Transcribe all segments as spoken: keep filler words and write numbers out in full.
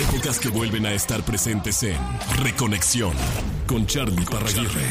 Épocas que vuelven a estar presentes en Reconexión con Charly Parraguirre.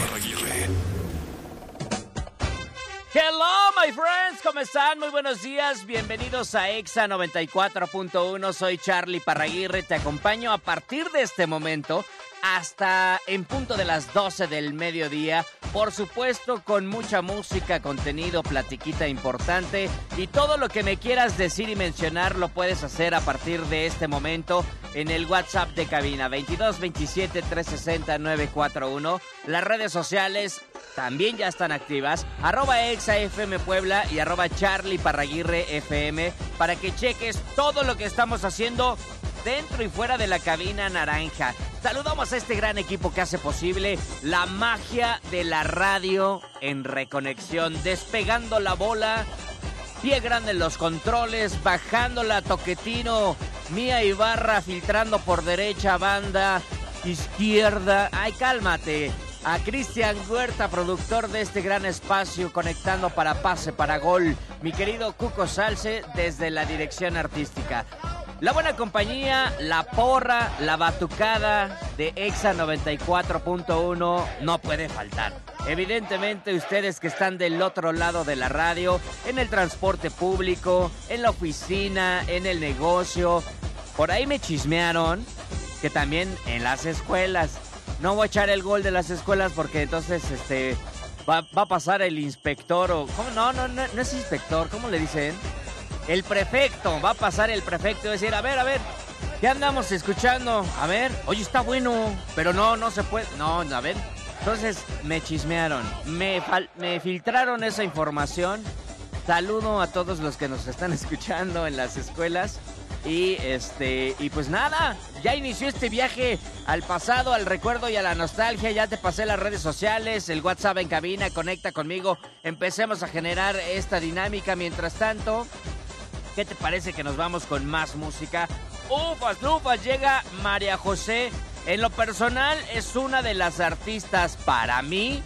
Hello, my friends, ¿cómo están? Muy buenos días, bienvenidos a Exa noventa y cuatro punto uno. Soy Charly Parraguirre, te acompaño a partir de este momento hasta en punto de las doce del mediodía. Por supuesto, con mucha música, contenido, platiquita importante y todo lo que me quieras decir y mencionar lo puedes hacer a partir de este momento en el WhatsApp de cabina veintidós veintisiete trescientos sesenta novecientos cuarenta y uno. Las redes sociales también ya están activas, arroba ExaFM Puebla y arroba Charly Parraguirre F M, para que cheques todo lo que estamos haciendo dentro y fuera de la cabina naranja. Saludamos a este gran equipo que hace posible la magia de la radio en Reconexión, despegando la bola, pie grande en los controles, bajándola Toquetino, Mía Ibarra filtrando por derecha, banda izquierda. Ay, cálmate. A Cristian Huerta, productor de este gran espacio, conectando para pase, para gol. Mi querido Cuco Salce desde la dirección artística. La buena compañía, la porra, la batucada de Exa noventa y cuatro punto uno no puede faltar. Evidentemente, ustedes que están del otro lado de la radio, en el transporte público, en la oficina, en el negocio. Por ahí me chismearon que también en las escuelas. No voy a echar el gol de las escuelas porque entonces este va, va a pasar el inspector o... ¿cómo? No, no, no, no es inspector, ¿cómo le dicen? El prefecto, va a pasar el prefecto y va a decir, a ver, a ver, ¿qué andamos escuchando? A ver, oye, está bueno, pero no, no se puede, no, a ver. Entonces me chismearon, me, fal- me filtraron esa información. Saludo a todos los que nos están escuchando en las escuelas. Y este, y pues nada, ya inició este viaje al pasado, al recuerdo y a la nostalgia. Ya te pasé las redes sociales, el WhatsApp en cabina, conecta conmigo. Empecemos a generar esta dinámica. Mientras tanto, ¿qué te parece que nos vamos con más música? Ufas, ufas, llega María José. En lo personal es una de las artistas, para mí,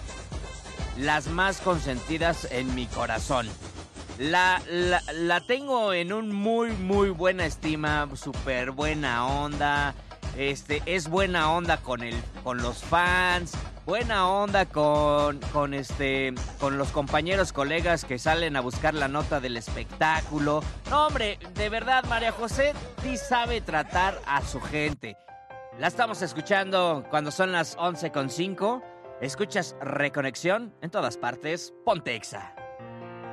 las más consentidas en mi corazón. La, la, la tengo en un muy, muy buena estima, súper buena onda. Este, es buena onda con el, con los fans, buena onda con, con este, con los compañeros, colegas que salen a buscar la nota del espectáculo. No, hombre, de verdad, María José sí sabe tratar a su gente. La estamos escuchando cuando son las once con cinco. Escuchas Reconexión en todas partes. Ponte Exa.